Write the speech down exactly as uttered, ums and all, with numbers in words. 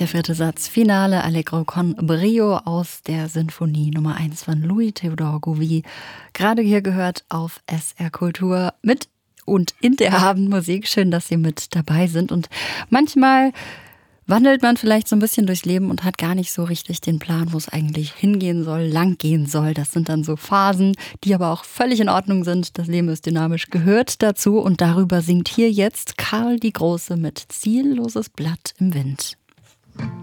Der vierte Satz, Finale Allegro con Brio aus der Sinfonie Nummer eins von Louis Theodor Gouvier. Gerade hier gehört auf S R Kultur mit und in der Abendmusik. Schön, dass Sie mit dabei sind. Und manchmal wandelt man vielleicht so ein bisschen durchs Leben und hat gar nicht so richtig den Plan, wo es eigentlich hingehen soll, lang gehen soll. Das sind dann so Phasen, die aber auch völlig in Ordnung sind. Das Leben ist dynamisch, gehört dazu. Und darüber singt hier jetzt Karl die Große mit Zielloses Blatt im Wind.